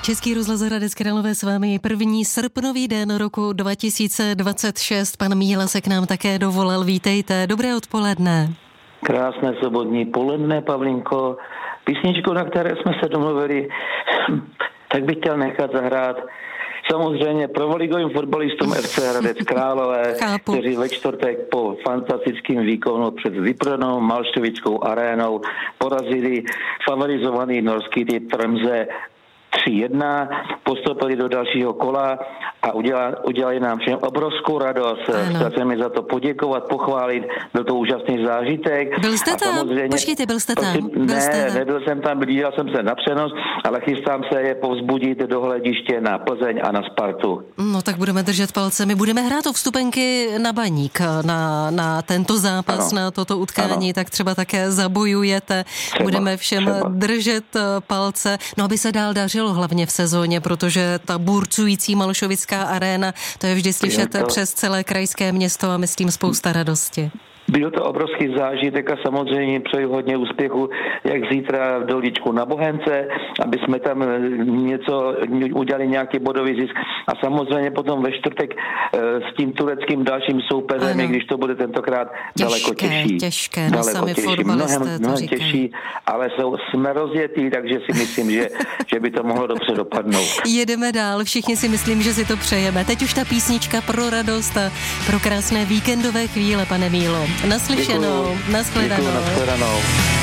Český rozhlas Hradec Králové s vámi. První srpnový den roku 2026. Pan Míla se k nám také dovolal. Vítejte. Dobré odpoledne. Krásné sobotní poledne, Pavlinko. Písničku, na které jsme se domluvili, tak bych chtěl nechat zahrát samozřejmě prvoligovým fotbalistům FC Hradec Králové, kteří ve čtvrtek po fantastickém výkonu před vyprodanou Malštovickou arénou porazili favorizovaný norský tým Tromsø 3-1, postoupili do dalšího kola a udělali nám všem obrovskou radost. Chtěl jsem mi za to poděkovat, pochválit, byl to úžasný zážitek. Byl jste tam? Počkejte, byl jste tam? Nebyl jsem tam, díval jsem se na přenos, ale chystám se je povzbudit do hlediště na Plzeň a na Spartu. No tak budeme držet palce. My budeme hrát o vstupenky na Baník, na tento zápas, na toto utkání, tak třeba také zabojujete. Budeme všem držet palce, no aby se dál dařilo hlavně v sezóně, protože ta burcující Malšovická aréna, to je vždy slyšet přes celé krajské město a myslím spousta radosti. Byl to obrovský zážitek a samozřejmě přeji hodně úspěchu, jak zítra v Dolíčku na Bohence, aby jsme tam udělali nějaký bodový zisk a samozřejmě potom ve čtvrtek s tím tureckým dalším soupeřem, i když to bude tentokrát daleko těžší. Těžké, no sami fotbalisté mnohem těžší, ale jsme rozjetí, takže si myslím, že by to mohlo dobře dopadnout. Jedeme dál, všichni si myslím, že si to přejeme. Teď už ta písnička pro radost a pro krásné víkendové chvíle, pane Mílo. Naslyšenou, nashledanou. Děkuju, nashledanou.